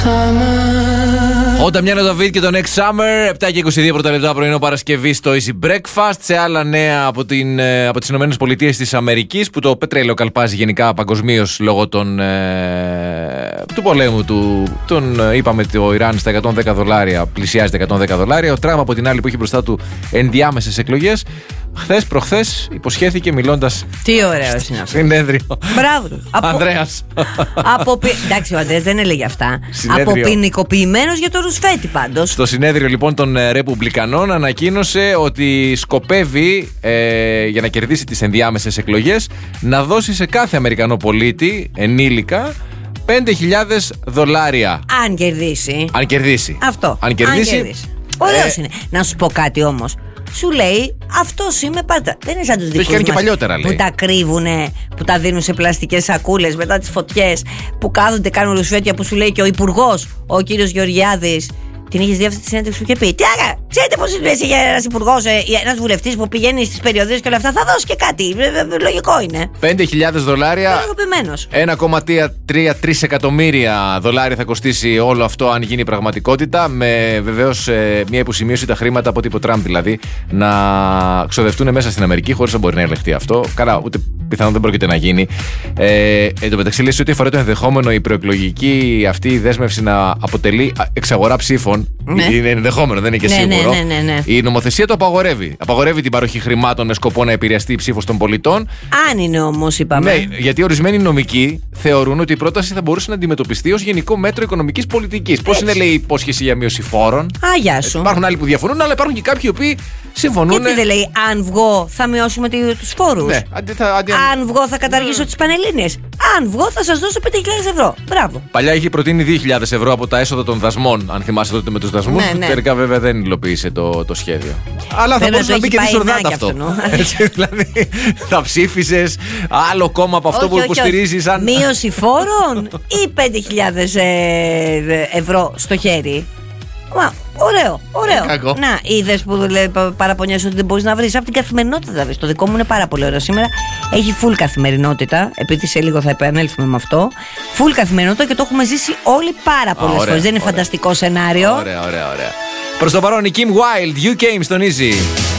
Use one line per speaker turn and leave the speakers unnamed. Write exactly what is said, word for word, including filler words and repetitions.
Όταν μια Νοταβίτ και το Next Summer, επτά και είκοσι δύο πρώτα λεπτά πρωινό Παρασκευή στο Easy Breakfast. Σε άλλα νέα από, την, από τις Ηνωμένες Πολιτείες της Αμερικής, που το πετρέλαιο καλπάζει γενικά παγκοσμίως λόγω των, ε, του πολέμου του. Τον, είπαμε το Ιράν στα εκατόν δέκα δολάρια, πλησιάζει τα εκατόν δέκα δολάρια. Ο Τραμπ από την άλλη που έχει μπροστά του ενδιάμεσες εκλογές, χθες προχθές υποσχέθηκε μιλώντας.
Τι ωραίο είναι αυτό.
Συνέδριο.
Μπράβο.
Ανδρέας.
Από... Εντάξει, ο Ανδρέας δεν έλεγε αυτά. Αποποινικοποιημένος για το Ρουσφέτη πάντως.
Στο συνέδριο λοιπόν των Ρεπουμπλικανών ανακοίνωσε ότι σκοπεύει ε, για να κερδίσει τις ενδιάμεσες εκλογές να δώσει σε κάθε Αμερικανό πολίτη ενήλικα πέντε χιλιάδες δολάρια.
Αν κερδίσει.
Αν κερδίσει.
Αυτό.
Αν κερδίσει.
Αν κερδίσει. Ωραίος
ε...
είναι. Να σου πω κάτι όμως. Σου λέει, αυτός είμαι πάντα. Δεν είναι σαν τους δικούς
μας
και
παλιότερα, λέει.
Που τα κρύβουνε, που τα δίνουν σε πλαστικές σακούλες μετά τις φωτιές, που κάθονται, κάνουν ρουσφέτια, που σου λέει και ο υπουργός, ο κύριος Γεωργιάδης. Την είχες δει αυτή τη συνέντευξη που είχε πει. Τι άρα, ξέρετε πώς είναι για ένας υπουργός, ένας βουλευτής που πηγαίνει στις περιοδίες και όλα αυτά, θα δώσει και κάτι. Λογικό είναι.
πέντε χιλιάδες δολάρια. ένα κόμμα τρία τρία εκατομμύρια δολάρια θα κοστίσει όλο αυτό αν γίνει πραγματικότητα. Με βεβαίως ε, μια υποσημείωση τα χρήματα από τύπο Τραμπ δηλαδή να ξοδευτούν μέσα στην Αμερική χωρίς να μπορεί να ελεγχθεί αυτό. Καλά, ούτε πιθανόν δεν πρόκειται να γίνει. Ε, εν τω μεταξύ, λέει ότι αφορά το ενδεχόμενο η προεκλογική αυτή η δέσμευση να αποτελεί εξαγορά ψήφων.
Ναι.
Είναι ενδεχόμενο, δεν είναι και
ναι,
σίγουρο.
Ναι, ναι, ναι, ναι.
Η νομοθεσία το απαγορεύει. Απαγορεύει την παροχή χρημάτων με σκοπό να επηρεαστεί η ψήφος των πολιτών.
Αν είναι όμως, είπαμε.
Ναι, γιατί ορισμένοι νομικοί θεωρούν ότι η πρόταση θα μπορούσε να αντιμετωπιστεί ως γενικό μέτρο οικονομικής πολιτικής. Πώς είναι, λέει, η υπόσχεση για μείωση φόρων.
Α, γεια σου.
Υπάρχουν άλλοι που διαφωνούν, αλλά υπάρχουν και κάποιοι οι οποίοι συμφωνούν.
Γιατί δεν λέει, αν βγω θα μειώσουμε τους φόρους.
Ναι, αντι, θα, αντι...
Αν βγω θα καταργήσω mm. τις Πανελλήνιες. Αν βγω θα σας δώσω πέντε χιλιάδες ευρώ. Μπράβο.
Παλιά είχε προτείνει δύο χιλιάδες ευρώ από τα έσοδα των δασμών, αν θυμάσαι τότε με τους δασμούς. Ναι, ναι. Τελικά βέβαια δεν υλοποίησε το, το σχέδιο. Αλλά θα μπορούσε να μπει και τη σορδάτα αυτό. Έτσι, δηλαδή θα ψήφισες άλλο κόμμα από αυτό όχι, που όχι, υποστηρίζεις. Αν...
Μείωση φόρων ή πέντε χιλιάδες ευρώ στο χέρι. Μα, ωραίο, ωραίο.
Κακό.
Να, είδες που παραπονιέσαι ότι δεν μπορείς να βρεις. Από την καθημερινότητα θα βρεις. Το δικό μου είναι πάρα πολύ ωραίο σήμερα. Έχει full καθημερινότητα. Επειδή σε λίγο θα επανέλθουμε με αυτό. Full καθημερινότητα και το έχουμε ζήσει όλοι πάρα πολλές φορές. Δεν είναι ωραία, φανταστικό σενάριο.
Ωραία, ωραία, ωραία. Προς το παρόν η Kim Wilde, You Came στον Easy.